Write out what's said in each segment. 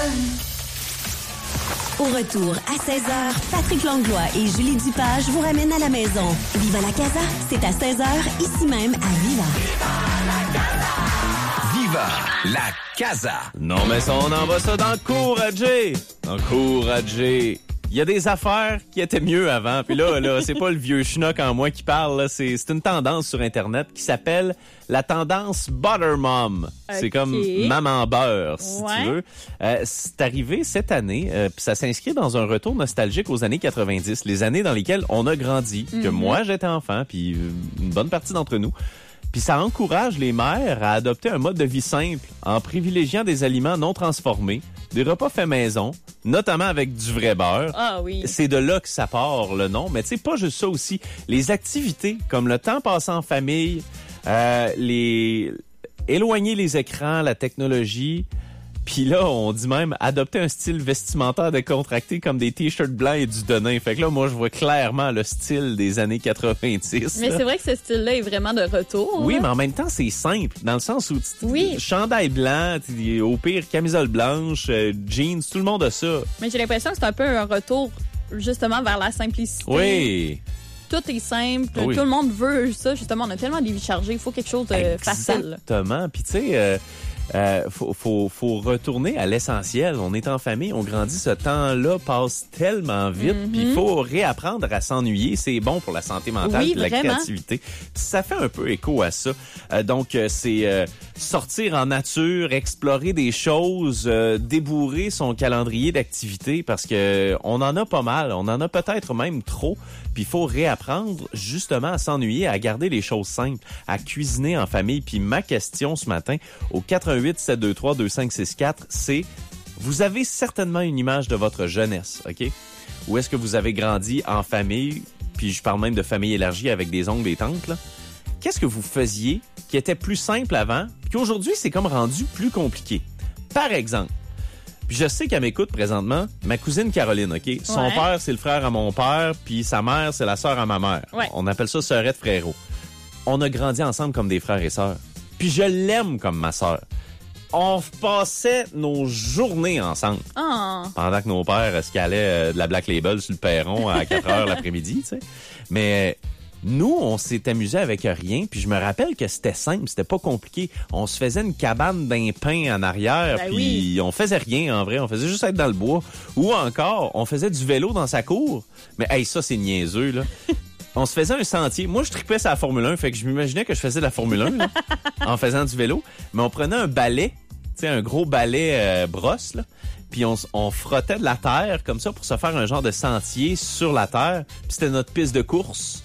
Au retour à 16h, Patrick Langlois et Julie Dupage vous ramènent à la maison. Viva la Casa, c'est à 16h, ici même à Viva. Viva la Casa. Non, mais ça, on envoie ça dans le cours à Jay. Dans le cours à Jay. Il y a des affaires qui étaient mieux avant. Puis là, c'est pas le vieux schnock en moi qui parle. Là. C'est une tendance sur Internet qui s'appelle la tendance Butter Mom. Okay. C'est comme maman beurre, si tu veux. C'est arrivé cette année, puis ça s'inscrit dans un retour nostalgique aux années 90, les années dans lesquelles on a grandi, que moi j'étais enfant, puis une bonne partie d'entre nous. Puis ça encourage les mères à adopter un mode de vie simple en privilégiant des aliments non transformés, des repas faits maison, notamment avec du vrai beurre. Ah oui. C'est de là que ça part le nom. Mais tu sais, pas juste ça aussi. Les activités comme le temps passé en famille, éloigner les écrans, la technologie. Puis là, on dit même adopter un style vestimentaire décontracté comme des t-shirts blancs et du denim. Fait que là, moi, je vois clairement le style des années 90. Mais c'est vrai que ce style-là est vraiment de retour. Oui, là. mais en même temps, c'est simple. Dans le sens où chandail blanc, au pire, camisole blanche, jeans, tout le monde a ça. Mais j'ai l'impression que c'est un peu un retour justement vers la simplicité. Oui. Tout est simple. Oui. Tout le monde veut ça. Justement, on a tellement des vies chargées. Il faut quelque chose de facile. Exactement. Puis tu sais... faut retourner à l'essentiel. On est en famille, on grandit, ce temps-là passe tellement vite, puis il faut réapprendre à s'ennuyer. C'est bon pour la santé mentale et la créativité. Ça fait un peu écho à ça. Donc, c'est sortir en nature, explorer des choses, débourrer son calendrier d'activités parce que on en a pas mal. On en a peut-être même trop. Puis il faut réapprendre justement à s'ennuyer, à garder les choses simples, à cuisiner en famille. Puis ma question ce matin au 88-723-2564, c'est vous avez certainement une image de votre jeunesse, OK? Ou est-ce que vous avez grandi en famille, puis je parle même de famille élargie avec des oncles et tantes, là? Qu'est-ce que vous faisiez qui était plus simple avant, puis qu'aujourd'hui, c'est comme rendu plus compliqué? Par exemple, puis je sais qu'elle m'écoute présentement, ma cousine Caroline, OK? Son père, c'est le frère à mon père, puis sa mère, c'est la sœur à ma mère. Ouais. On appelle ça sœurette frérot. On a grandi ensemble comme des frères et sœurs. Puis je l'aime comme ma sœur. On passait nos journées ensemble. Oh. Pendant que nos pères se calaient de la Black Label sur le perron à 4 heures l'après-midi, tu sais. Mais... nous, on s'est amusé avec rien, puis je me rappelle que c'était simple, c'était pas compliqué. On se faisait une cabane d'un pin en arrière, puis on faisait rien en vrai, on faisait juste être dans le bois. Ou encore, on faisait du vélo dans sa cour. Mais hey, ça, c'est niaiseux, là. On se faisait un sentier. Moi, je tripais sur la Formule 1, fait que je m'imaginais que je faisais de la Formule 1 là, en faisant du vélo. Mais on prenait un balai, tu sais, un gros balai brosse, là. Puis on frottait de la terre comme ça pour se faire un genre de sentier sur la terre. Puis c'était notre piste de course.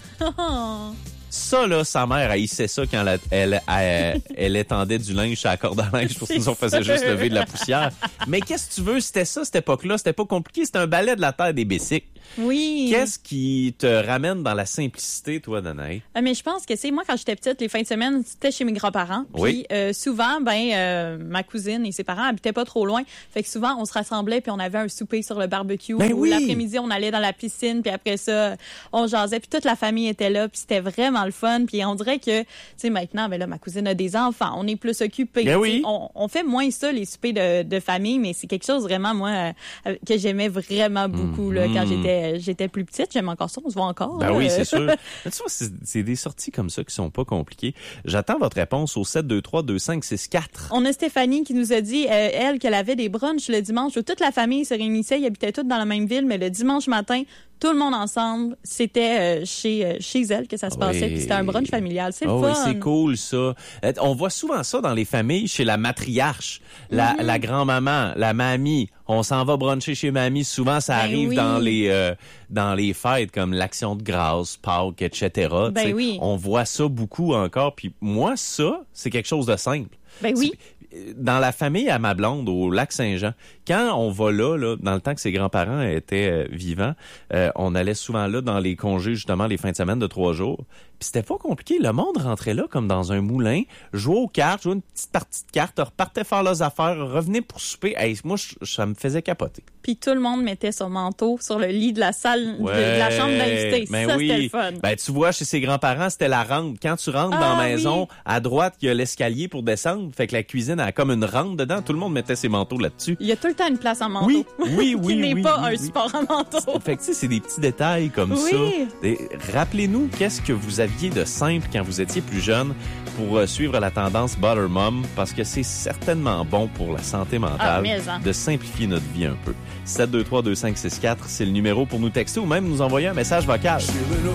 Ça, là, sa mère haïssait ça quand elle étendait du linge sur la corde à linge pour que nous on faisait juste lever de la poussière. Mais qu'est-ce que tu veux? C'était ça, cette époque-là. C'était pas compliqué. C'était un balai de la terre des bicycles. Oui. Qu'est-ce qui te ramène dans la simplicité, toi, Danaï? Mais je pense que, moi, quand j'étais petite, les fins de semaine, c'était chez mes grands-parents. Puis souvent, ma cousine et ses parents habitaient pas trop loin. Fait que souvent, on se rassemblait puis on avait un souper sur le barbecue. Ou l'après-midi, on allait dans la piscine puis après ça, on jasait. Puis toute la famille était là puis c'était vraiment le fun. Puis on dirait que, tu sais, maintenant, là, ma cousine a des enfants. On est plus occupés. On fait moins ça, les soupers de famille, mais c'est quelque chose vraiment, moi, que j'aimais vraiment beaucoup là, quand j'étais plus petite. J'aime encore ça. On se voit encore. Ben oui, c'est sûr. Mais tu vois, c'est des sorties comme ça qui sont pas compliquées. J'attends votre réponse au 723-2564. On a Stéphanie qui nous a dit, elle, qu'elle avait des brunchs le dimanche où toute la famille se réunissait. Ils habitaient tous dans la même ville, mais le dimanche matin, tout le monde ensemble, c'était chez elle que ça se passait. Puis c'était un brunch familial. C'est le fun. Oui, c'est cool, ça. On voit souvent ça dans les familles, chez la matriarche, la grand-maman, la mamie. On s'en va bruncher chez mamie. Souvent, ça arrive dans les fêtes comme l'Action de grâce, Pâques, etc. On voit ça beaucoup encore. Puis moi, ça, c'est quelque chose de simple. Dans la famille à ma blonde, au Lac-Saint-Jean, quand on va là, dans le temps que ses grands-parents étaient vivants, on allait souvent là dans les congés, justement, les fins de semaine de 3 jours. Puis Puis c'était pas compliqué. Le monde rentrait là comme dans un moulin, jouait aux cartes, jouait une petite partie de cartes, repartait faire leurs affaires, revenait pour souper. Hey, moi, ça me faisait capoter. Puis tout le monde mettait son manteau sur le lit de la salle, de la chambre d'invité. Ben ça, oui. c'était le fun. Ben, tu vois, chez ses grands-parents, c'était la rampe. Quand tu rentres dans la maison, à droite, il y a l'escalier pour descendre. Fait que la cuisine a comme une rampe dedans. Tout le monde mettait ses manteaux là-dessus. Il y a tout le temps une place en manteau. Oui, qui n'est pas un support en manteau. Fait que, tu sais, c'est des petits détails comme ça. Rappelez-nous, qu'est-ce que vous aviez de simple quand vous étiez plus jeune pour suivre la tendance Butter Mom, parce que c'est certainement bon pour la santé mentale de simplifier notre vie un peu. 723-2564, c'est le numéro pour nous texter ou même nous envoyer un message vocal.